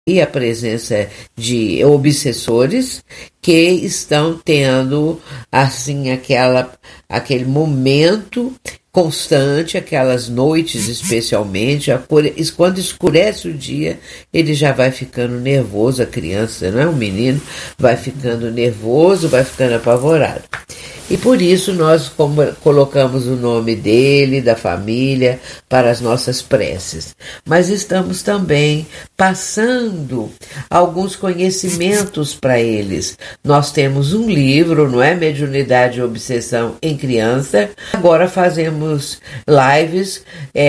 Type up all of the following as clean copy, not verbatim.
e a presença de obsessores que estão tendo assim aquele momento constante, aquelas noites especialmente, quando escurece o dia, ele já vai ficando nervoso, a criança, não é? O menino vai ficando nervoso, vai ficando apavorado. E por isso nós colocamos o nome dele, da família, para as nossas preces. Mas estamos também passando alguns conhecimentos para eles. Nós temos um livro, não é? Mediunidade e Obsessão em Criança. Agora fazemos lives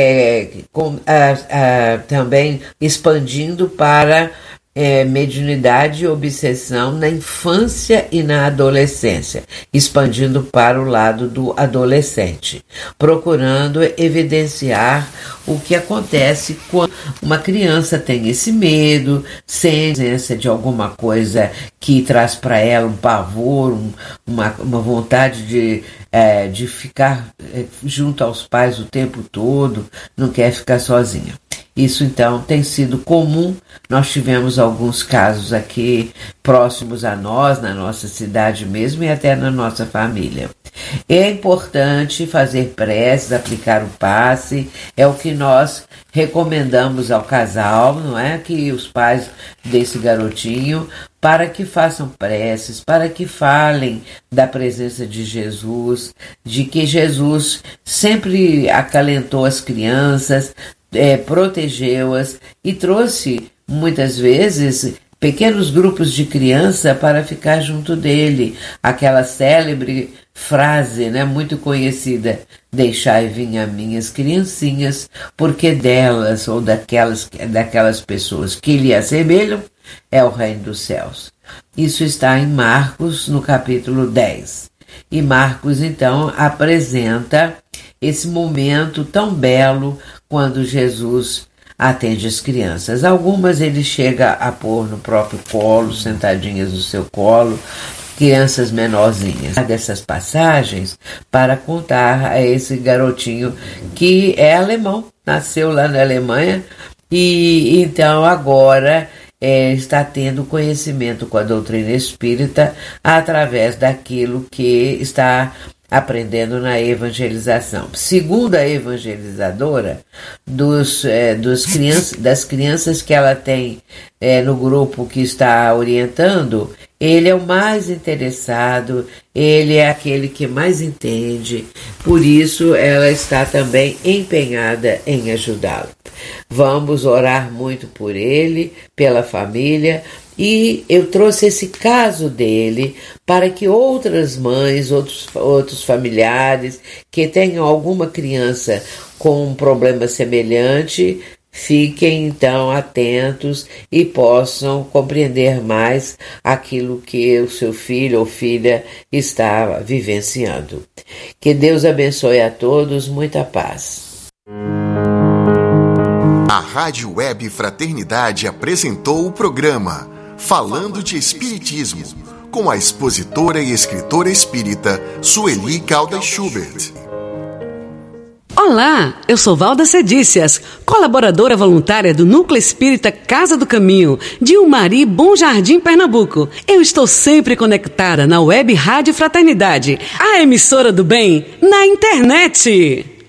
também expandindo para mediunidade e obsessão na infância e na adolescência, expandindo para o lado do adolescente, procurando evidenciar o que acontece quando uma criança tem esse medo, sem presença de alguma coisa que traz para ela um pavor, uma vontade de ficar junto aos pais o tempo todo, não quer ficar sozinha. Isso, então, tem sido comum. Nós tivemos alguns casos aqui próximos a nós, na nossa cidade mesmo e até na nossa família. É importante fazer preces, aplicar o passe, é o que nós recomendamos ao casal, não é? Que os pais desse garotinho, para que façam preces, para que falem da presença de Jesus, de que Jesus sempre acalentou as crianças, protegeu-as e trouxe, muitas vezes, pequenos grupos de criança para ficar junto dele. Aquela célebre frase, né, muito conhecida: deixai vir a minhas criancinhas, porque delas ou daquelas pessoas que lhe assemelham é o reino dos céus. Isso está em Marcos, no capítulo 10. E Marcos, então, apresenta esse momento tão belo quando Jesus atende as crianças. Algumas ele chega a pôr no próprio colo, sentadinhas no seu colo, crianças menorzinhas. Dessas passagens para contar a esse garotinho que é alemão, nasceu lá na Alemanha e então agora está tendo conhecimento com a doutrina espírita através daquilo que está aprendendo na evangelização. Segundo a evangelizadora, das crianças que ela tem no grupo que está orientando, ele é o mais interessado, ele é aquele que mais entende, por isso ela está também empenhada em ajudá-lo. Vamos orar muito por ele, pela família, e eu trouxe esse caso dele para que outras mães, outros familiares que tenham alguma criança com um problema semelhante, fiquem então atentos e possam compreender mais aquilo que o seu filho ou filha está vivenciando. Que Deus abençoe a todos, muita paz. A Rádio Web Fraternidade apresentou o programa Falando de Espiritismo, com a expositora e escritora espírita Sueli Caldas Schubert. Olá, eu sou Valda Cedícias, colaboradora voluntária do Núcleo Espírita Casa do Caminho, de Umari, Bom Jardim, Pernambuco. Eu estou sempre conectada na Web Rádio Fraternidade, a emissora do bem na internet.